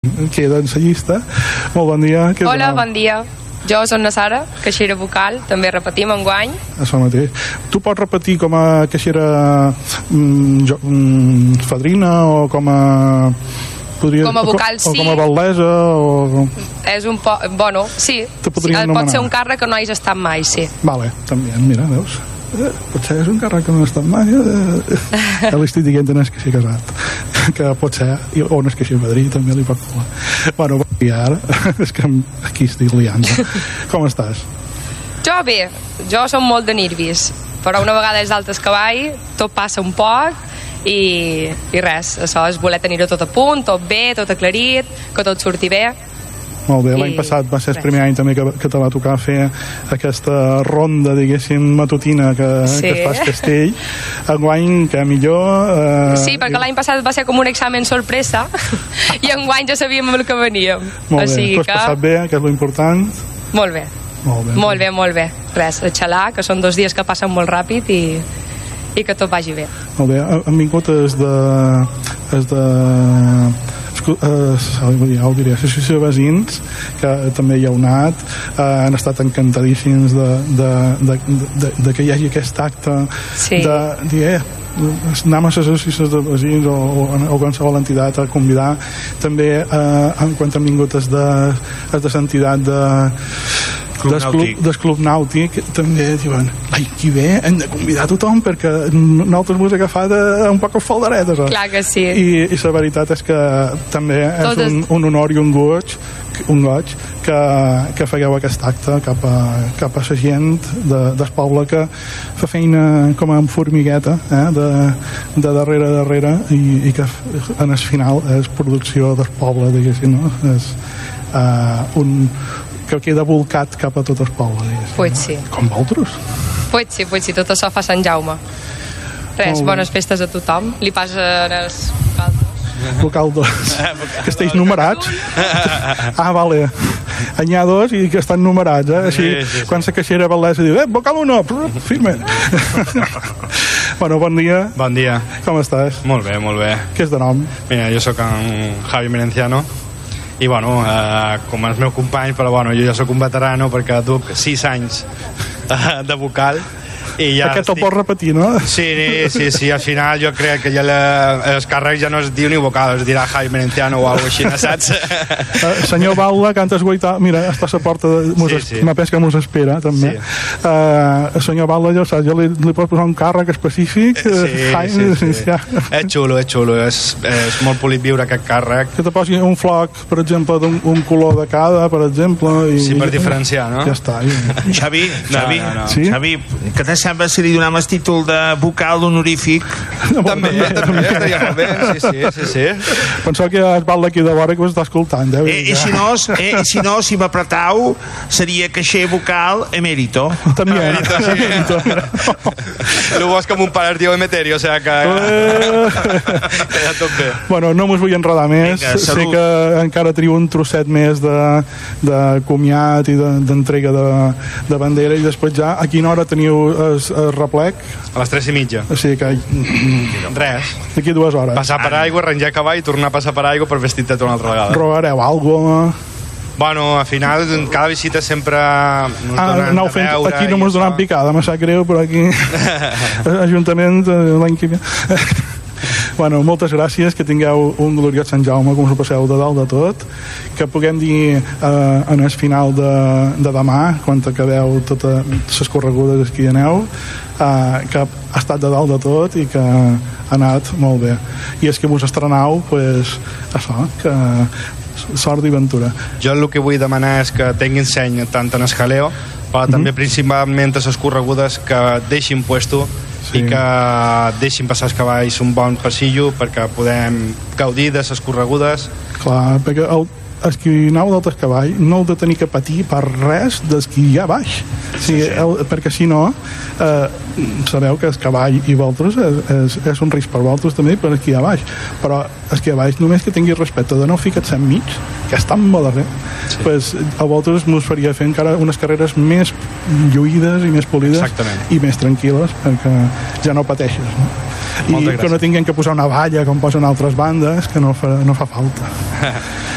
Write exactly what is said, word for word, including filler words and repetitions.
queda ensayista. Molt bon dia. Hola, bon dia. Jo soc na Sara, caixera vocal, també repetim enguany. Això mateix. Tu pots repetir com a caixera mm, jo, mm, fadrina o com a... Podria, com a vocal, o, sí. O com a batllessa o... És un po... Bueno, sí. Pot anomenar. ser un càrrec que no hagis estat mai, sí. Vale, també, mira, veus? Eh, potser és un càrrec que no ha estat mai. Eh, eh, l'estic dient que no és que s'hi casat. Que pot ser, o no és que s'hi fadrí, també li pot colar. Bueno, i ara, és que aquí estic liant. Com estàs? Jo bé, jo som molt de nervis, però una vegada és d'altes cavall, tot passa un poc i, i res, això és voler tenir-ho tot a punt, tot bé, tot aclarit, que tot surti bé. Molt bé, l'any passat va ser el primer any també que, que te va tocar fer aquesta ronda, diguéssim, matutina que, sí. que es fa al castell. Enguany, que millor... Eh... Sí, perquè l'any passat va ser com un examen sorpresa i enguany ja sabíem el que veníem. Molt o sigui bé, t'ho has que... passat bé, que és l'important. Molt bé. Molt bé, molt bé, molt bé. Res, xalar, que són dos dies que passen molt ràpid i, i que tot vagi bé. Molt bé, han vingut els de... Els de... Uh, ja ho diré, associació de veïns que també hi heu anat, uh, han estat encantadíssims de, de, de, de, de que hi hagi aquest acte sí. de dir, eh, anar a les associacions de veïns o, o, o qualsevol entitat a convidar també uh, en quan han vingut els de, els de l'entitat de Club del, club, del club nàutic també diuen, ai, qui ve hem de convidar tothom perquè nosaltres mos ha agafat un poc el faldaret clar que sí i, i la veritat és que també és un, un honor i un goig un goig que, que fegueu aquest acte cap a, cap a la gent de, del poble que fa feina com amb formigueta eh, de, de darrere a darrere i, i que en el final és producció del poble, diguéssim, no? És uh, un que queda volcat cap a tot el poble. Pues sí. Com vosaltres. Pues sí, pues sí, tot això fa Sant Jaume. Res, bones festes a tothom. Li passen els local dos. Que estiguis numerats. Ah, vale. N'hi ha dos i que estan numerats, eh? Així, sí, sí, sí. Quan la caixera batllessa diu, eh, vocal uno, firme. Bueno, bon dia. Bon dia. Com estàs? Molt bé, molt bé. Què és de nom? Mira, jo sóc en Javi Merenciano i bueno, eh, com els meus companys, però bueno, jo ja sóc un veterano perquè duc sis anys eh, de vocal i ja aquest estic... el pots repetir, no? Sí, sí, sí, al final jo crec que ja la... els càrrecs ja no es diu ni vocal, es dirà Javi Merenciano o alguna cosa així, saps? Uh, senyor Baula, que antes guaitar, mira, està a la porta, de... sí, sí. M'apès que mos espera, també. Sí. Uh, senyor Baula, ja ho saps, ja li, li pots posar un càrrec específic? Sí, sí, sí, sí. Ja. És xulo, és xulo, és, és molt polit viure aquest càrrec. Que te posi un floc, per exemple, d'un un color de cada, per exemple. I... Sí, per diferenciar, no? Ja està. Ja. Xavi, Xavi, no, no, no. Sí? Xavi, què te sembla si li donem el títol de vocal honorífic? No, també, també, estaria molt bé, sí, sí, sí, sí. Penseu que es parla aquí de vora que us està escoltant, eh? Eh, i si no, eh, si no, si m'apretau, seria caixer vocal emèrito. També, emèrito, sí. Emèrito. Lo vos com un pare es diu Emeterio, o sea que... Queda tot bé. Bueno, no mos vull enredar més. Vinga, sé que encara teniu un trosset més de, de comiat i d'entrega de, de bandera i després ja, a quina hora teniu el, el replec? A les tres i mitja. O sigui que... Res. D'aquí dues hores. Passar per aigua, renjar cavall i tornar a passar per aigua per vestir-te una altra vegada. Robareu alguna cosa? Bueno, al final, cada visita sempre nos ah, donen no, a veure... Aquí no mos donen picada, me sap greu, però aquí... Ajuntament, l'any que ve... Bueno, moltes gràcies, que tingueu un gloriós Sant Jaume, com us ho passeu de dalt de tot, que puguem dir eh, en el final de, de demà, quan acabeu totes les corregudes que hi aneu, eh, que ha estat de dalt de tot i que ha anat molt bé. I és que vos estrenau, pues, això, que sort i ventura. Jo el que vull demanar és que tinguin seny tant en el jaleo, però mm-hmm. també principalment a les corregudes que deixin puesto sí. i que deixin passar els cavalls un bon passillo perquè podem gaudir de les corregudes. Clar, perquè el, el qui aneu d'altres cavall no heu de tenir que patir per res del qui hi ha baix. Sí, sí. El, perquè si no eh, sabeu que el cavall i vosaltres és, és, és un risc per vosaltres també per el qui hi ha baix, però el qui hi ha baix només que tingui respecte de no ficar-se enmig, que és tan bo darrer, sí. Pues, a vosaltres mos faria fer encara unes carreres més lluïdes i més polides. Exactament. I més tranquil·les perquè ja no pateixes, no? I que no tinguem que posar una valla com posen altres bandes, que no fa, no fa falta.